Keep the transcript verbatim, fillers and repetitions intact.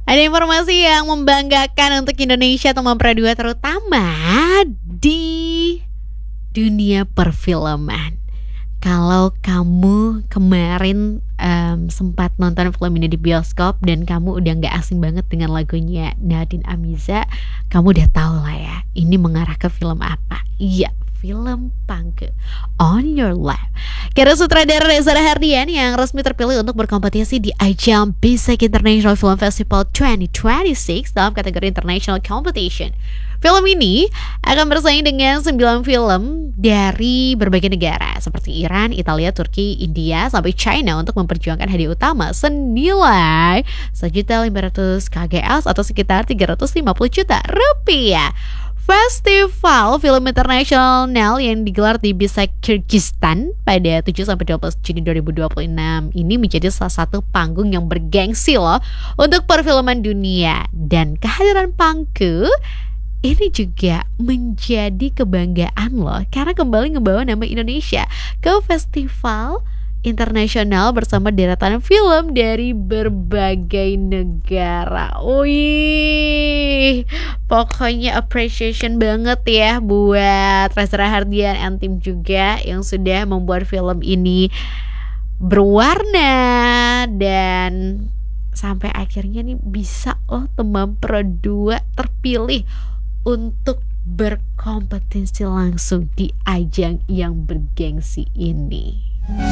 Ada informasi yang membanggakan untuk Indonesia teman Pradua, terutama di dunia perfilman. Kalau kamu kemarin um, sempat nonton film ini di bioskop dan kamu udah gak asing banget dengan lagunya Nadine Amiza, kamu udah tahu lah ya, ini mengarah ke film apa. Iya, film Pangke, On Your Lap. Karena sutradara Reza Rahardian yang resmi terpilih untuk berkompetisi di ajang B I S E C International Film Festival dua ribu dua puluh enam dalam kategori International Competition. Film ini akan bersaing dengan sembilan film dari berbagai negara seperti Iran, Italia, Turki, India, sampai China untuk memperjuangkan hadiah utama senilai sejuta lima ratus ribu atau sekitar tiga ratus lima puluh juta rupiah. Festival Film Internasional yang digelar di Bishkek, Kyrgyzstan pada tujuh sampai dua belas Juni dua ribu dua puluh enam ini menjadi salah satu panggung yang bergengsi loh untuk perfilman dunia. Dan kehadiran Pangke ini juga menjadi kebanggaan loh, karena kembali ngebawa nama Indonesia ke festival internasional bersama deretan film dari berbagai negara. Wih, pokoknya appreciation banget ya buat Reza Rahardian and tim juga yang sudah membuat film ini berwarna dan sampai akhirnya nih bisa loh teman Pradua terpilih untuk berkompetisi langsung di ajang yang bergengsi ini.